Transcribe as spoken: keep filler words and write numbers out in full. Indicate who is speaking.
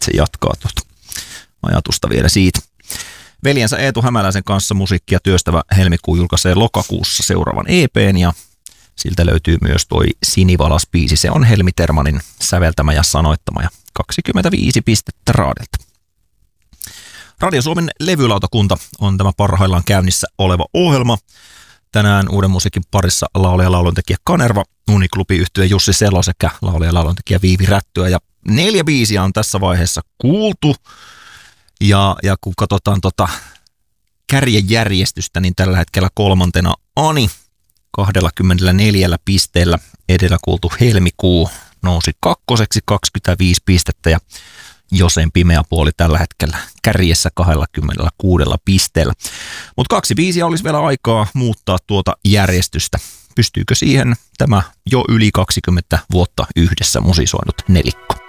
Speaker 1: se jatkaa tuota ajatusta vielä siitä. Veljensä Eetu Hämäläisen kanssa musiikkia työstävä Helmikuu julkaisee lokakuussa seuraavan E P:n ja siltä löytyy myös toi Sinivalas-biisi. Se on Helmi Termanin säveltämä ja sanoittama ja kaksikymmentäviisi pistettä Raadelta. Radio Suomen levylautakunta on tämä parhaillaan käynnissä oleva ohjelma. Tänään uuden musiikin parissa laulaja ja lauluntekijä Kanerva, Uniklubi-yhtye Jussi Selo sekä laulaja ja lauluntekijä Viivi Rättyä. Ja neljä biisiä on tässä vaiheessa kuultu. Ja, ja kun katsotaan tota kärjejärjestystä, niin tällä hetkellä kolmantena Ani kaksikymmentäneljä pisteellä. Edellä kuultu Helmikuu nousi kakkoseksi kaksikymmentäviisi pistettä ja Josen pimeä puoli tällä hetkellä kärjessä kaksikymmentäkuusi pisteellä. Mutta kaksi biisiä olisi vielä aikaa muuttaa tuota järjestystä. Pystyykö siihen tämä jo yli kaksikymmentä vuotta yhdessä musisoinut nelikko?